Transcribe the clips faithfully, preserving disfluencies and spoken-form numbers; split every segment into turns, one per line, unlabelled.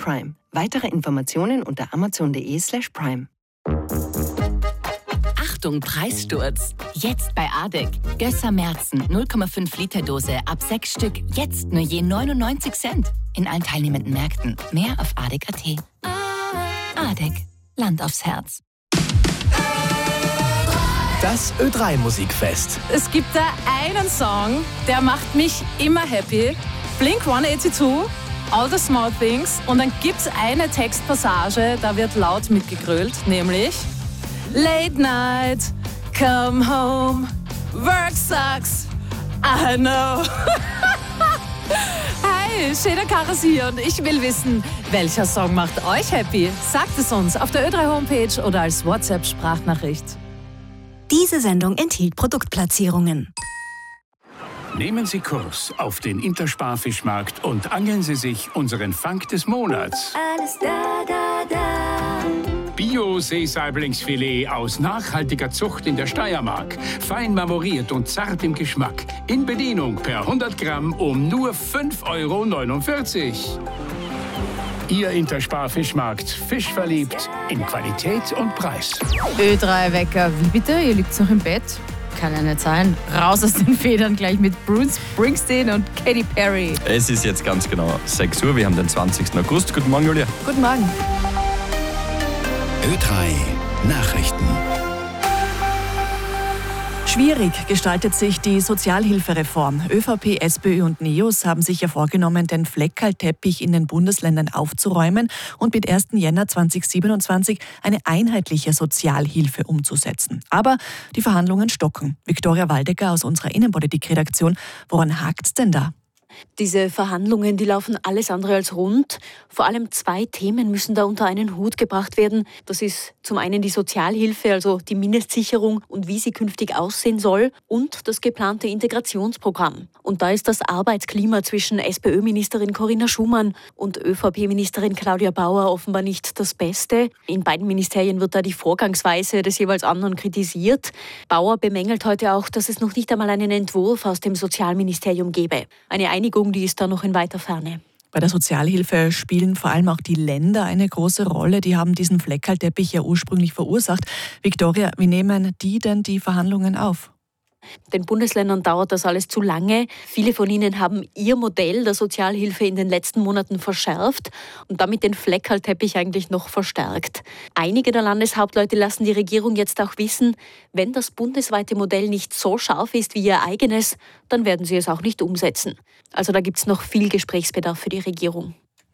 prime. Weitere Informationen unter amazon.de slash prime.
Achtung, Preissturz! Jetzt bei Adek. Gösser Märzen null Komma fünf Liter Dose ab sechs Stück. Jetzt nur je neunundneunzig Cent. In allen teilnehmenden Märkten. Mehr auf adek punkt at. Adek. Land aufs Herz.
Das Ö drei Musikfest.
Es gibt da einen Song, der macht mich immer happy. Blink hundertzweiundachtzig, All the Small Things. Und dann gibt es eine Textpassage, da wird laut mitgegrölt, nämlich Late night, come home, work sucks, I know. Hi, Sheda Karas hier und ich will wissen, welcher Song macht euch happy? Sagt es uns auf der Ö drei Homepage oder als WhatsApp-Sprachnachricht.
Diese Sendung enthielt Produktplatzierungen.
Nehmen Sie Kurs auf den Intersparfischmarkt und angeln Sie sich unseren Fang des Monats.
Alles da, da, da.
Bio-Seesaiblingsfilet aus nachhaltiger Zucht in der Steiermark. Fein marmoriert und zart im Geschmack. In Bedienung per hundert Gramm um nur fünf Euro neunundvierzig. Ihr Intersparfischmarkt. Fisch verliebt in Qualität und Preis.
Ö drei Wecker, wie bitte? Ihr liegt noch im Bett? Kann ja nicht sein. Raus aus den Federn gleich mit Bruce Springsteen und Katy Perry.
Es ist jetzt ganz genau sechs Uhr. Wir haben den zwanzigsten August. Guten Morgen, Julia.
Guten Morgen.
Ö drei Nachrichten.
Schwierig gestaltet sich die Sozialhilfereform. ÖVP, SPÖ und NEOS haben sich ja vorgenommen, den Fleckerlteppich in den Bundesländern aufzuräumen und mit ersten Jänner zweitausendsiebenundzwanzig eine einheitliche Sozialhilfe umzusetzen. Aber die Verhandlungen stocken. Viktoria Waldecker aus unserer Innenpolitik-Redaktion. Woran hakt's denn da?
Diese Verhandlungen, die laufen alles andere als rund. Vor allem zwei Themen müssen da unter einen Hut gebracht werden. Das ist zum einen die Sozialhilfe, also die Mindestsicherung und wie sie künftig aussehen soll, und das geplante Integrationsprogramm. Und da ist das Arbeitsklima zwischen SPÖ-Ministerin Corinna Schumann und ÖVP-Ministerin Claudia Bauer offenbar nicht das Beste. In beiden Ministerien wird da die Vorgangsweise des jeweils anderen kritisiert. Bauer bemängelt heute auch, dass es noch nicht einmal einen Entwurf aus dem Sozialministerium gebe. Eine Einigung, die ist da noch in weiter Ferne.
Bei der Sozialhilfe spielen vor allem auch die Länder eine große Rolle. Die haben diesen Fleckerlteppich ja ursprünglich verursacht. Viktoria, wie nehmen die denn die Verhandlungen auf?
Den Bundesländern dauert das alles zu lange. Viele von ihnen haben ihr Modell der Sozialhilfe in den letzten Monaten verschärft und damit den Fleckerlteppich eigentlich noch verstärkt. Einige der Landeshauptleute lassen die Regierung jetzt auch wissen, wenn das bundesweite Modell nicht so scharf ist wie ihr eigenes, dann werden sie es auch nicht umsetzen. Also da gibt es noch viel Gesprächsbedarf für die Regierung.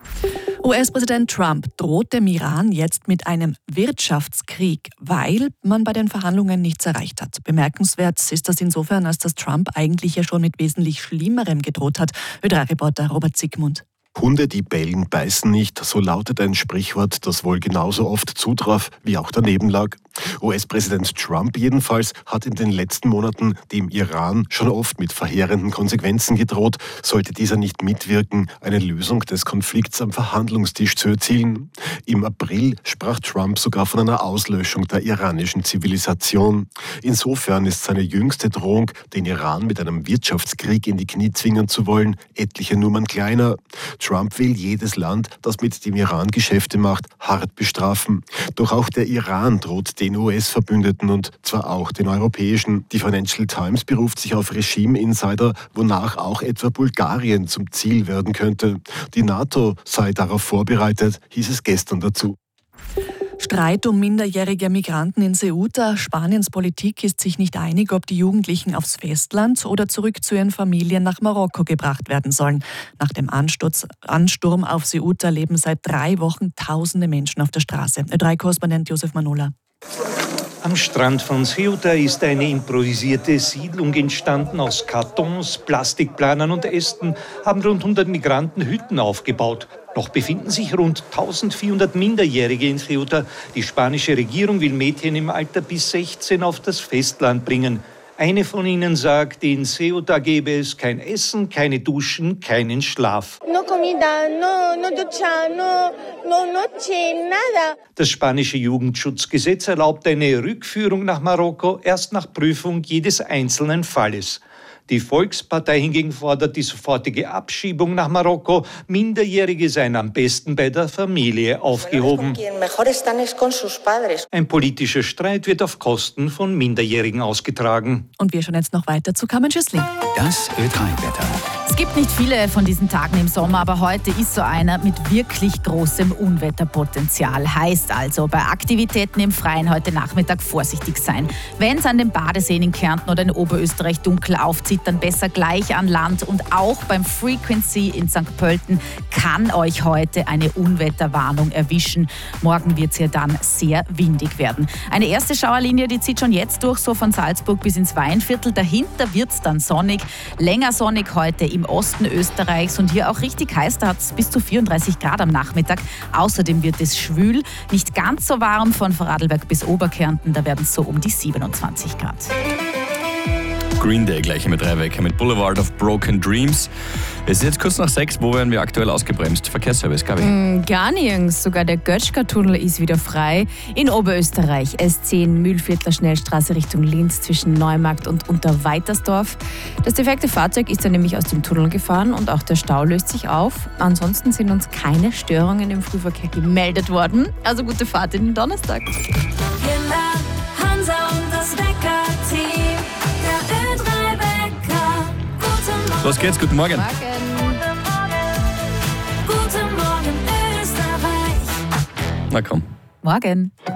U S-Präsident Trump droht dem Iran jetzt mit einem Wirtschaftskrieg, weil man bei den Verhandlungen nichts erreicht hat. Bemerkenswert ist das insofern, als dass Trump eigentlich ja schon mit wesentlich Schlimmerem gedroht hat. Ö drei Reporter Robert Sigmund.
Hunde, die bellen, beißen nicht, so lautet ein Sprichwort, das wohl genauso oft zutraf, wie auch daneben lag. U S-Präsident Trump jedenfalls hat in den letzten Monaten dem Iran schon oft mit verheerenden Konsequenzen gedroht, sollte dieser nicht mitwirken, eine Lösung des Konflikts am Verhandlungstisch zu erzielen. Im April sprach Trump sogar von einer Auslöschung der iranischen Zivilisation. Insofern ist seine jüngste Drohung, den Iran mit einem Wirtschaftskrieg in die Knie zwingen zu wollen, etliche Nummern kleiner. Trump will jedes Land, das mit dem Iran Geschäfte macht, hart bestrafen. Doch auch der Iran droht den U S-Verbündeten und zwar auch den europäischen. Die Financial Times beruft sich auf Regime-Insider, wonach auch etwa Bulgarien zum Ziel werden könnte. Die NATO sei darauf vorbereitet, hieß es gestern dazu.
Streit um minderjährige Migranten in Ceuta. Spaniens Politik ist sich nicht einig, ob die Jugendlichen aufs Festland oder zurück zu ihren Familien nach Marokko gebracht werden sollen. Nach dem Ansturz, Ansturm auf Ceuta leben seit drei Wochen tausende Menschen auf der Straße. Ö drei Korrespondent Josef Manola.
Am Strand von Ceuta ist eine improvisierte Siedlung entstanden. Aus Kartons, Plastikplanern und Ästen haben rund hundert Migranten Hütten aufgebaut. Noch befinden sich rund eintausendvierhundert Minderjährige in Ceuta. Die spanische Regierung will Mädchen im Alter bis sechzehn auf das Festland bringen. Eine von ihnen sagt, in Ceuta gäbe es kein Essen, keine Duschen, keinen Schlaf. Das spanische Jugendschutzgesetz erlaubt eine Rückführung nach Marokko erst nach Prüfung jedes einzelnen Falles. Die Volkspartei hingegen fordert die sofortige Abschiebung nach Marokko. Minderjährige seien am besten bei der Familie aufgehoben. Ein politischer Streit wird auf Kosten von Minderjährigen ausgetragen.
Und wir schauen jetzt noch weiter zu Carmen Schüssling.
Das Ö drei Wetter.
Es gibt nicht viele von diesen Tagen im Sommer, aber heute ist so einer mit wirklich großem Unwetterpotenzial. Heißt also, bei Aktivitäten im Freien heute Nachmittag vorsichtig sein. Wenn es an den Badeseen in Kärnten oder in Oberösterreich dunkel aufzieht, dann besser gleich an Land. Und auch beim Frequency in Sankt Pölten kann euch heute eine Unwetterwarnung erwischen. Morgen wird es ja dann sehr windig werden. Eine erste Schauerlinie, die zieht schon jetzt durch, so von Salzburg bis ins Weinviertel. Dahinter wird es dann sonnig. Länger sonnig heute im Osten Österreichs und hier auch richtig heiß. Da hat es bis zu vierunddreißig Grad am Nachmittag. Außerdem wird es schwül. Nicht ganz so warm von Vorarlberg bis Oberkärnten. Da werden es so um die siebenundzwanzig Grad.
Green Day gleich mit drei Wecker mit Boulevard of Broken Dreams. Es ist jetzt kurz nach sechs. Wo werden wir aktuell ausgebremst? Verkehrsservice, Gabi?
Mm, gar nirgends. Sogar der Götschka-Tunnel ist wieder frei. In Oberösterreich S zehn Mühlviertler Schnellstraße Richtung Linz zwischen Neumarkt und Unterweitersdorf. Das defekte Fahrzeug ist dann nämlich aus dem Tunnel gefahren und auch der Stau löst sich auf. Ansonsten sind uns keine Störungen im Frühverkehr gemeldet worden. Also gute Fahrt in den Donnerstag.
Hansa und das Wecker-Team. Der Ö drei Wecker. Guten Morgen.
Los geht's, guten Morgen.
Morgen. Guten Morgen, Österreich.
Na komm.
Morgen.